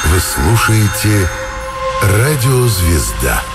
Вы слушаете «Радиозвезда».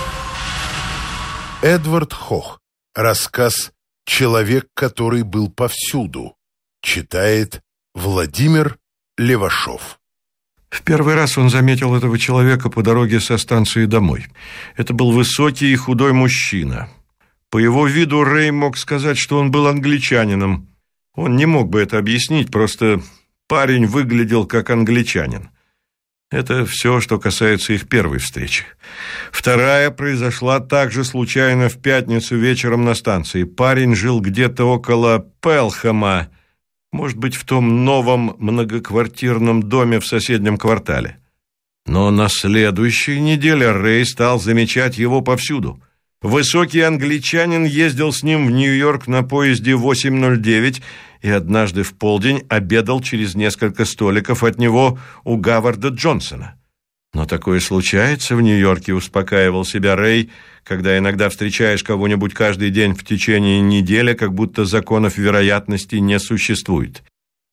Эдвард Хох. Рассказ «Человек, который был повсюду». Читает Владимир Левашов. В первый раз он заметил этого человека по дороге со станции домой. Это был высокий и худой мужчина. По его виду Рэй мог сказать, что он был англичанином. Он не мог бы это объяснить, просто парень выглядел как англичанин. Это все, что касается их первой встречи. Вторая произошла также случайно в пятницу вечером на станции. Парень жил где-то около Пелхэма, может быть, в том новом многоквартирном доме в соседнем квартале. Но на следующей неделе Рэй стал замечать его повсюду. Высокий англичанин ездил с ним в Нью-Йорк на поезде 809 и однажды в полдень обедал через несколько столиков от него у Говарда Джонсона. Но такое случается в Нью-Йорке, успокаивал себя Рэй, когда иногда встречаешь кого-нибудь каждый день в течение недели, как будто законов вероятности не существует.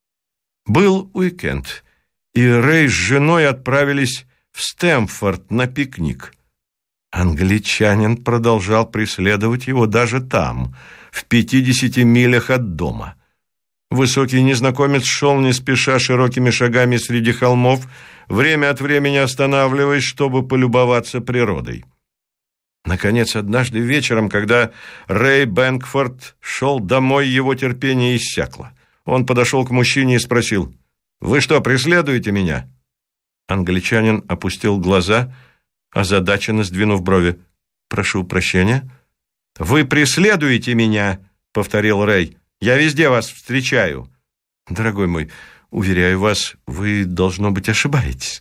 Был уикенд, и Рэй с женой отправились в Стэмфорд на пикник. Англичанин продолжал преследовать его даже там, в 50 милях от дома. Высокий незнакомец шел не спеша широкими шагами среди холмов, время от времени останавливаясь, чтобы полюбоваться природой. Наконец, однажды вечером, когда Рэй Бэнкфорд шел домой, его терпение иссякло. Он подошел к мужчине и спросил: «Вы что, преследуете меня?» Англичанин опустил глаза, озадаченно сдвинув брови. «Прошу прощения». «Вы преследуете меня», — повторил Рэй. «Я везде вас встречаю». «Дорогой мой, уверяю вас, вы, должно быть, ошибаетесь».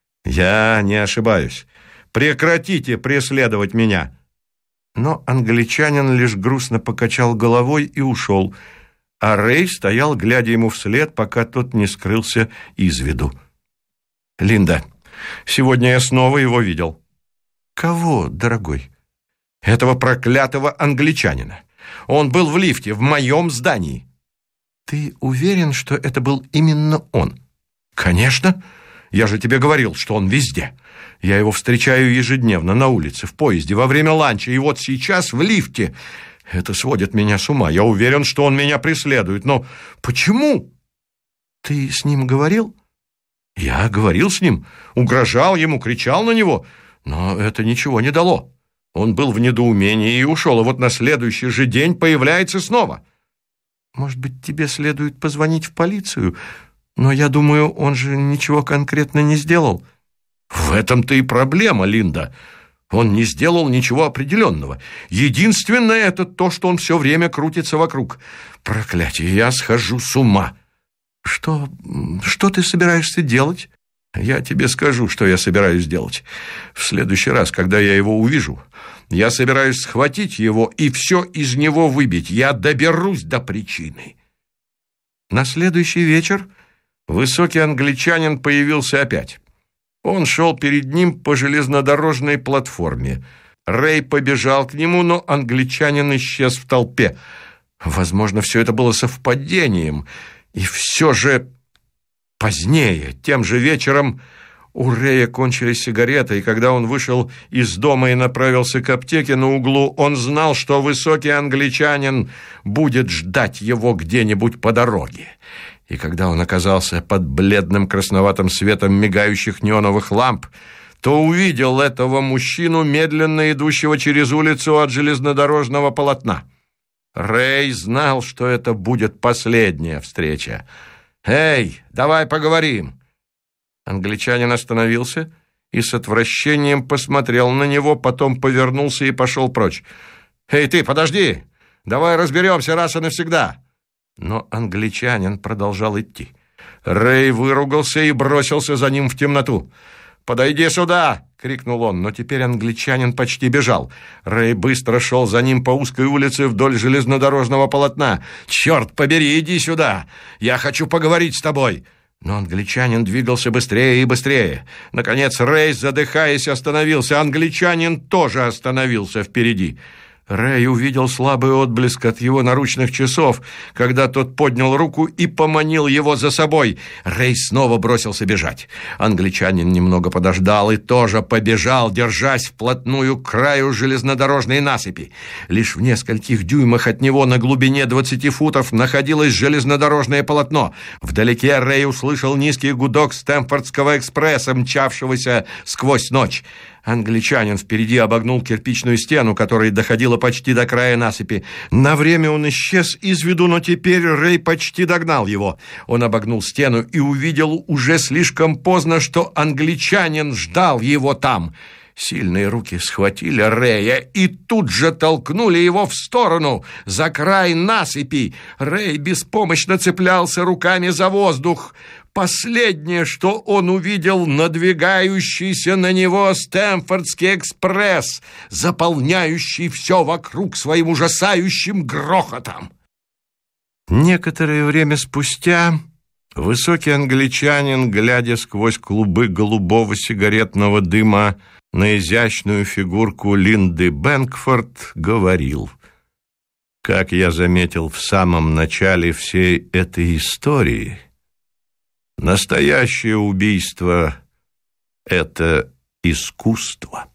«Я не ошибаюсь. Прекратите преследовать меня». Но англичанин лишь грустно покачал головой и ушел, а Рэй стоял, глядя ему вслед, пока тот не скрылся из виду. «Линда, сегодня я снова его видел». «Кого, дорогой?» «Этого проклятого англичанина. Он был в лифте в моем здании». «Ты уверен, что это был именно он?» «Конечно. Я же тебе говорил, что он везде. Я его встречаю ежедневно на улице, в поезде, во время ланча, и вот сейчас в лифте. Это сводит меня с ума. Я уверен, что он меня преследует. Но почему?» «Ты с ним говорил?» «Я говорил с ним, угрожал ему, кричал на него, но это ничего не дало. Он был в недоумении и ушел, и вот на следующий же день появляется снова». «Может быть, тебе следует позвонить в полицию? Но я думаю, он же ничего конкретно не сделал». «В этом-то и проблема, Линда. Он не сделал ничего определенного. Единственное — это то, что он все время крутится вокруг. Проклятие, я схожу с ума». «Что ты собираешься делать?» «Я тебе скажу, что я собираюсь делать. В следующий раз, когда я его увижу, я собираюсь схватить его и все из него выбить. Я доберусь до причины». На следующий вечер высокий англичанин появился опять. Он шел перед ним по железнодорожной платформе. Рэй побежал к нему, но англичанин исчез в толпе. Возможно, все это было совпадением. И все же позднее, тем же вечером, у Рэя кончились сигареты, и когда он вышел из дома и направился к аптеке на углу, он знал, что высокий англичанин будет ждать его где-нибудь по дороге. И когда он оказался под бледным красноватым светом мигающих неоновых ламп, то увидел этого мужчину, медленно идущего через улицу от железнодорожного полотна. Рэй знал, что это будет последняя встреча. «Эй, давай поговорим!» Англичанин остановился и с отвращением посмотрел на него, потом повернулся и пошел прочь. «Эй, ты, подожди! Давай разберемся раз и навсегда!» Но англичанин продолжал идти. Рэй выругался и бросился за ним в темноту. «Подойди сюда!» — крикнул он, но теперь англичанин почти бежал. Рэй быстро шел за ним по узкой улице вдоль железнодорожного полотна. «Черт побери, иди сюда! Я хочу поговорить с тобой!» Но англичанин двигался быстрее и быстрее. Наконец Рэй, задыхаясь, остановился. Англичанин тоже остановился впереди. Рэй увидел слабый отблеск от его наручных часов, когда тот поднял руку и поманил его за собой. Рэй снова бросился бежать. Англичанин немного подождал и тоже побежал, держась вплотную к краю железнодорожной насыпи. Лишь в нескольких дюймах от него на глубине 20 футов находилось железнодорожное полотно. Вдалеке Рэй услышал низкий гудок Стэмфордского экспресса, мчавшегося сквозь ночь. Англичанин впереди обогнул кирпичную стену, которая доходила почти до края насыпи. На время он исчез из виду, но теперь Рэй почти догнал его. Он обогнул стену и увидел уже слишком поздно, что англичанин ждал его там. Сильные руки схватили Рэя и тут же толкнули его в сторону, за край насыпи. Рэй беспомощно цеплялся руками за воздух. Последнее, что он увидел, надвигающийся на него Стэмфордский экспресс, заполняющий все вокруг своим ужасающим грохотом. Некоторое время спустя высокий англичанин, глядя сквозь клубы голубого сигаретного дыма на изящную фигурку Линды Бэнкфорд, говорил: «Как я заметил в самом начале всей этой истории, настоящее убийство — это искусство».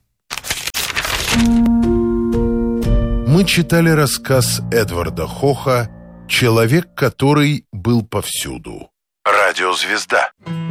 Мы читали рассказ Эдварда Хоха «Человек, который был повсюду». Радиозвезда.